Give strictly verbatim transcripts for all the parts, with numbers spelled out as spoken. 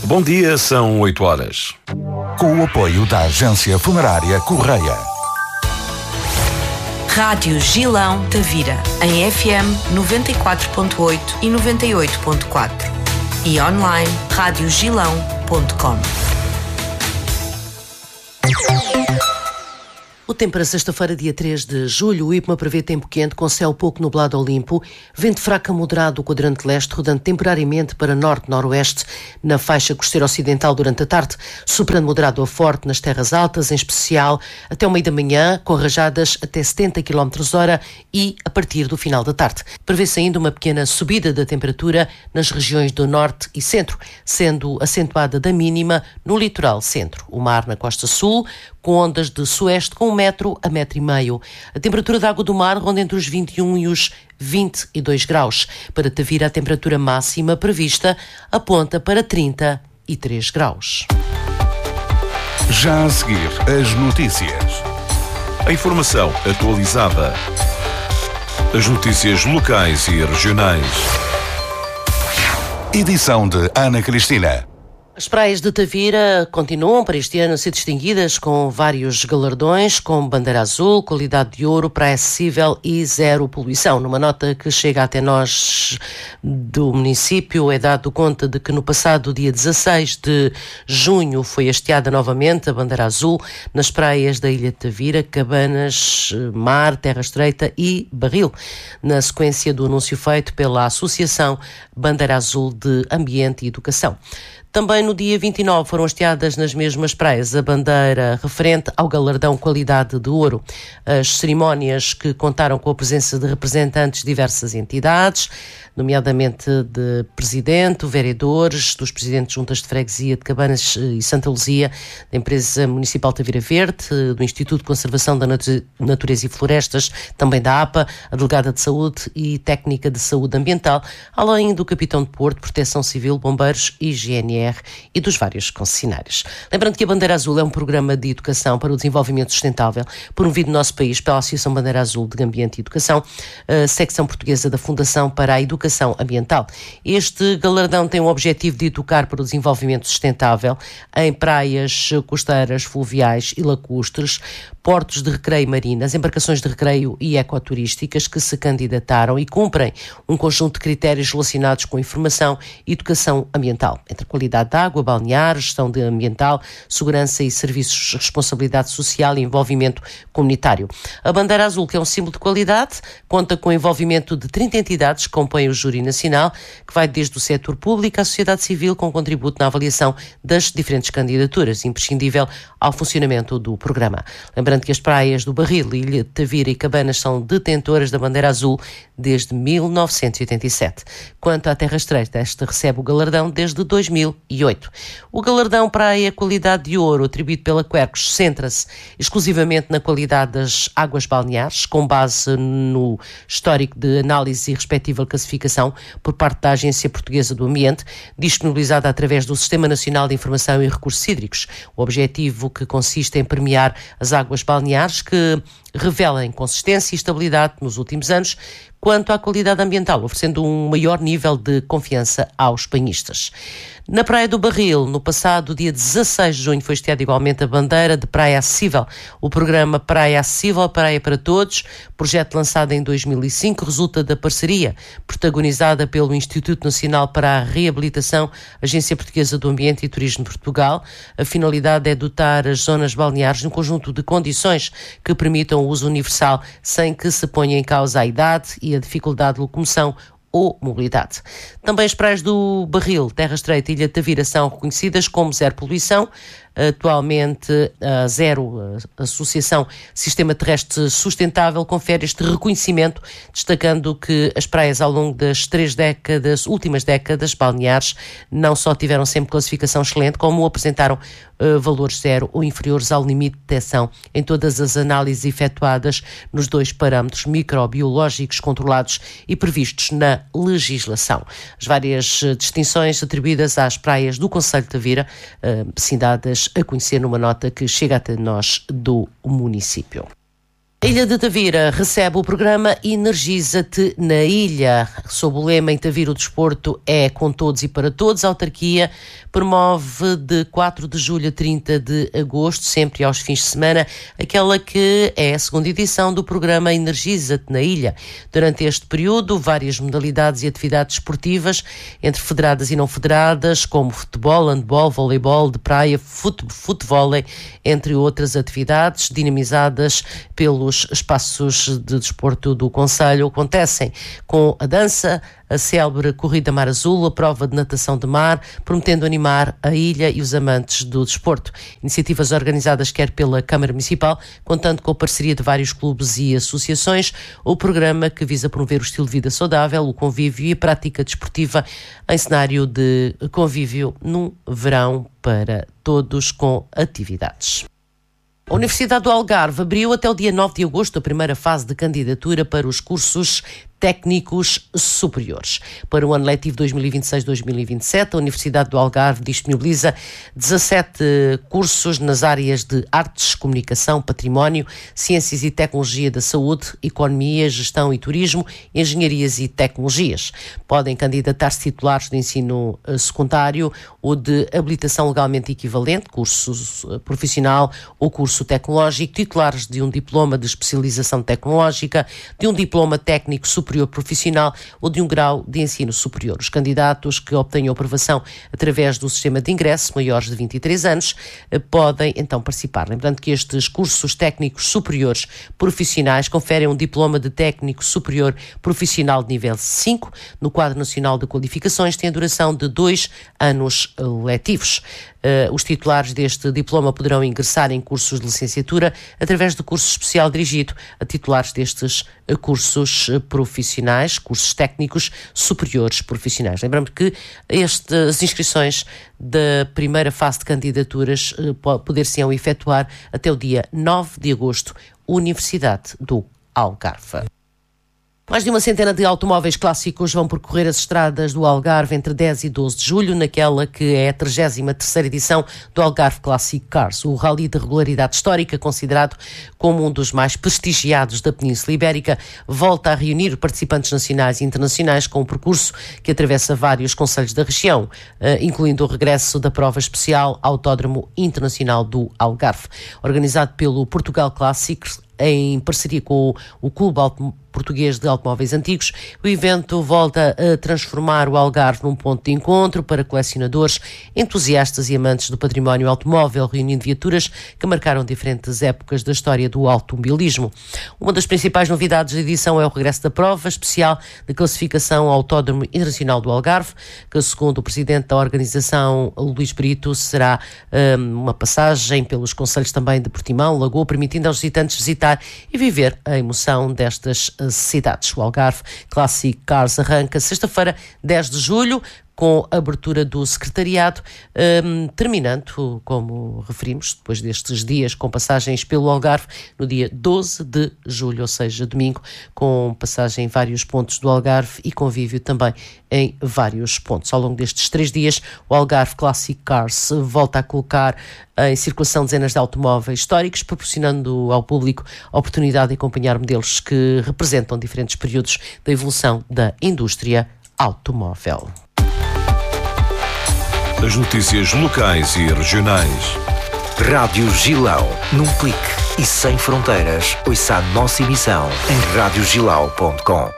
Bom dia, são oito horas. Com o apoio da Agência Funerária Correia. Rádio Gilão Tavira, em F M noventa e quatro ponto oito e noventa e oito ponto quatro e online rádio gilão ponto com. O tempo para sexta-feira, dia três de julho, o IPMA prevê tempo quente com céu pouco nublado ao limpo, vento fraco a moderado do quadrante leste, rodando temporariamente para norte-noroeste na faixa costeira ocidental durante a tarde, soprando moderado a forte nas terras altas, em especial até o meio da manhã, com rajadas até setenta quilómetros hora e a partir do final da tarde. Prevê-se ainda uma pequena subida da temperatura nas regiões do norte e centro, sendo acentuada da mínima no litoral centro. O mar na costa sul, com ondas de sueste com um metro a metro e meio. A temperatura da água do mar ronda entre os vinte e um e os vinte e dois graus. Para Tavira, a temperatura máxima prevista aponta para trinta e três graus. Já a seguir, as notícias. A informação atualizada. As notícias locais e regionais. Edição de Ana Cristina. As praias de Tavira continuam para este ano a ser distinguidas com vários galardões, como bandeira azul, qualidade de ouro, praia acessível e zero poluição. Numa nota que chega até nós do município, é dado conta de que no passado dia dezasseis de junho foi hasteada novamente a bandeira azul nas praias da Ilha de Tavira, Cabanas, Mar, Terra Estreita e Barril, na sequência do anúncio feito pela Associação Bandeira Azul de Ambiente e Educação. Também no dia vinte e nove foram hasteadas nas mesmas praias a bandeira referente ao galardão Qualidade de Ouro. As cerimónias, que contaram com a presença de representantes de diversas entidades, nomeadamente de presidente, vereadores, dos presidentes de juntas de freguesia de Cabanas e Santa Luzia, da empresa municipal Tavira Verde, do Instituto de Conservação da Natureza e Florestas, também da A P A, a delegada de Saúde e técnica de Saúde Ambiental, além do capitão de Porto, Proteção Civil, Bombeiros e G N R e dos vários concessionários. Lembrando que a Bandeira Azul é um programa de educação para o desenvolvimento sustentável promovido no nosso país pela Associação Bandeira Azul de Ambiente e Educação, a secção portuguesa da Fundação para a Educação Ambiental. Este galardão tem o objetivo de educar para o desenvolvimento sustentável em praias costeiras, fluviais e lacustres, portos de recreio marinas, embarcações de recreio e ecoturísticas que se candidataram e cumprem um conjunto de critérios relacionados com informação e educação ambiental, entre qualidade de água, balnear, gestão de ambiental, segurança e serviços, responsabilidade social e envolvimento comunitário. A Bandeira Azul, que é um símbolo de qualidade, conta com o envolvimento de trinta entidades que compõem o júri nacional, que vai desde o setor público à sociedade civil, com contributo na avaliação das diferentes candidaturas, imprescindível ao funcionamento do programa. Lembrando que as praias do Barril, Ilha de Tavira e Cabanas são detentoras da Bandeira Azul desde mil novecentos e oitenta e sete. Quanto à Terra Estreita, esta recebe o galardão desde dois mil e oito. O galardão Praia Qualidade de Ouro, atribuído pela Quercus, centra-se exclusivamente na qualidade das águas balneares, com base no histórico de análise e respectiva classificação por parte da Agência Portuguesa do Ambiente, disponibilizada através do Sistema Nacional de Informação e Recursos Hídricos. O objetivo, que consiste em premiar as águas balneares que revelam consistência e estabilidade nos últimos anos quanto à qualidade ambiental, oferecendo um maior nível de confiança aos banhistas. Na Praia do Barril, no passado dia dezasseis de junho, foi hasteada igualmente a bandeira de Praia Acessível. O programa Praia Acessível, Praia para Todos, projeto lançado em dois mil e cinco, resulta da parceria protagonizada pelo Instituto Nacional para a Reabilitação, Agência Portuguesa do Ambiente e Turismo de Portugal. A finalidade é dotar as zonas balneares de um conjunto de condições que permitam o uso universal sem que se ponha em causa a idade e a dificuldade de locomoção ou mobilidade. Também as praias do Barril, Terra Estreita e Ilha de Tavira são reconhecidas como zero poluição. Atualmente, a Zero, a Associação Sistema Terrestre Sustentável, confere este reconhecimento, destacando que as praias ao longo das três décadas, últimas décadas balneares, não só tiveram sempre classificação excelente, como apresentaram uh, valores zero ou inferiores ao limite de detecção em todas as análises efetuadas nos dois parâmetros microbiológicos controlados e previstos na legislação. As várias distinções atribuídas às praias do concelho de Tavira, uh, cidades a conhecer numa nota que chega até nós do município. A Ilha de Tavira recebe o programa Energiza-te na Ilha. Sob o lema Em Tavira o desporto é com todos e para todos, a autarquia promove de quatro de julho a trinta de agosto, sempre aos fins de semana, aquela que é a segunda edição do programa Energiza-te na Ilha. Durante este período, várias modalidades e atividades esportivas, entre federadas e não federadas, como futebol, handball, voleibol de praia, fute- futevôlei, entre outras atividades, dinamizadas pelos espaços de desporto do concelho, acontecem com a dança, a célebre Corrida Mar Azul, a prova de natação de mar, prometendo animar a ilha e os amantes do desporto. Iniciativas organizadas quer pela Câmara Municipal, contando com a parceria de vários clubes e associações, o programa que visa promover o estilo de vida saudável, o convívio e a prática desportiva em cenário de convívio num verão para todos com atividades. A Universidade do Algarve abriu até o dia nove de agosto a primeira fase de candidatura para os cursos técnicos superiores. Para o ano letivo dois mil e vinte e seis dois mil e vinte e sete, a Universidade do Algarve disponibiliza dezassete cursos nas áreas de artes, comunicação, património, ciências e tecnologia da saúde, economia, gestão e turismo, engenharias e tecnologias. Podem candidatar-se titulares de ensino secundário ou de habilitação legalmente equivalente, curso profissional ou curso tecnológico, titulares de um diploma de especialização tecnológica, de um diploma técnico superior profissional ou de um grau de ensino superior. Os candidatos que obtenham aprovação através do sistema de ingresso, maiores de vinte e três anos, podem então participar. Lembrando que estes cursos técnicos superiores profissionais conferem um diploma de técnico superior profissional de nível cinco, no quadro nacional de qualificações, tem a duração de dois anos letivos. Uh, os titulares deste diploma poderão ingressar em cursos de licenciatura através de curso especial dirigido a titulares destes uh, cursos uh, profissionais, cursos técnicos superiores profissionais. Lembramos que este, as inscrições da primeira fase de candidaturas uh, poder-se-ão efetuar até o dia nove de agosto, Universidade do Algarve. Mais de uma centena de automóveis clássicos vão percorrer as estradas do Algarve entre dez e doze de julho, naquela que é a trigésima terceira edição do Algarve Classic Cars, o rally de regularidade histórica, considerado como um dos mais prestigiados da Península Ibérica, volta a reunir participantes nacionais e internacionais com um percurso que atravessa vários concelhos da região, incluindo o regresso da prova especial ao Autódromo Internacional do Algarve. Organizado pelo Portugal Classics, em parceria com o Clube Português de Automóveis Antigos, o evento volta a transformar o Algarve num ponto de encontro para colecionadores, entusiastas e amantes do património automóvel, reunindo viaturas que marcaram diferentes épocas da história do automobilismo. Uma das principais novidades da edição é o regresso da prova especial de classificação ao Autódromo Internacional do Algarve, que, segundo o presidente da organização, Luís Brito, será um, uma passagem pelos concelhos também de Portimão, Lagoa, permitindo aos visitantes visitar e viver a emoção destas cidades. O Algarve Classic Cars arranca sexta-feira, dez de julho, com a abertura do secretariado, um, terminando, como referimos, depois destes dias com passagens pelo Algarve, no dia doze de julho, ou seja, domingo, com passagem em vários pontos do Algarve e convívio também em vários pontos. Ao longo destes três dias, o Algarve Classic Cars volta a colocar em circulação dezenas de automóveis históricos, proporcionando ao público a oportunidade de acompanhar modelos que representam diferentes períodos da evolução da indústria automóvel. As notícias locais e regionais. Rádio Gilão, num clique e sem fronteiras. Ouça a nossa emissão em rádio gilau ponto com.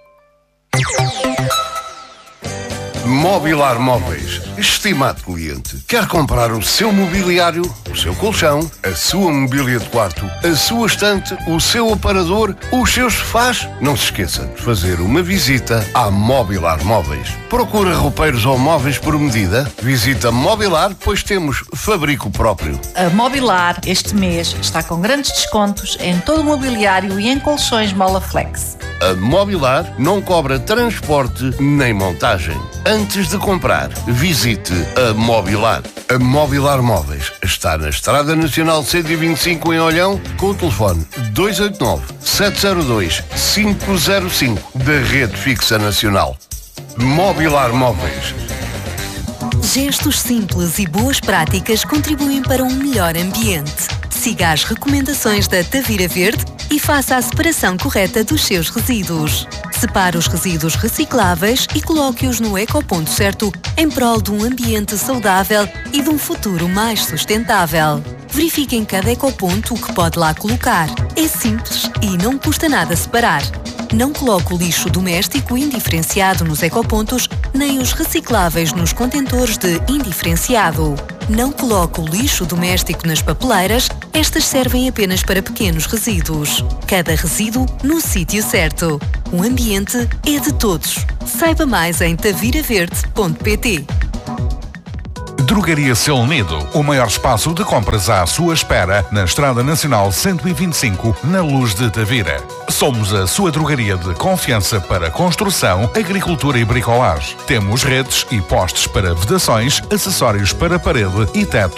Mobilar Móveis. Estimado cliente, quer comprar o seu mobiliário, o seu colchão, a sua mobília de quarto, a sua estante, o seu aparador, os seus sofás? Não se esqueça de fazer uma visita à Mobilar Móveis. Procura roupeiros ou móveis por medida? Visita Mobilar, pois temos fabrico próprio. A Mobilar este mês está com grandes descontos em todo o mobiliário e em colchões Molaflex. A Mobilar não cobra transporte nem montagem. Antes de comprar, visite a Mobilar. A Mobilar Móveis está na Estrada Nacional cento e vinte e cinco em Olhão, com o telefone dois oito nove, sete zero dois, cinco zero cinco da Rede Fixa Nacional. Mobilar Móveis. Gestos simples e boas práticas contribuem para um melhor ambiente. Siga as recomendações da Tavira Verde e faça a separação correta dos seus resíduos. Separe os resíduos recicláveis e coloque-os no ecoponto certo em prol de um ambiente saudável e de um futuro mais sustentável. Verifique em cada ecoponto o que pode lá colocar. É simples e não custa nada separar. Não coloque o lixo doméstico indiferenciado nos ecopontos, nem os recicláveis nos contentores de indiferenciado. Não coloque o lixo doméstico nas papeleiras, estas servem apenas para pequenos resíduos. Cada resíduo no sítio certo. O ambiente é de todos. Saiba mais em tavira verde ponto pt. Drogaria Seu Nido, o maior espaço de compras à sua espera na Estrada Nacional cento e vinte e cinco, na Luz de Tavira. Somos a sua drogaria de confiança para construção, agricultura e bricolagem. Temos redes e postes para vedações, acessórios para parede e teto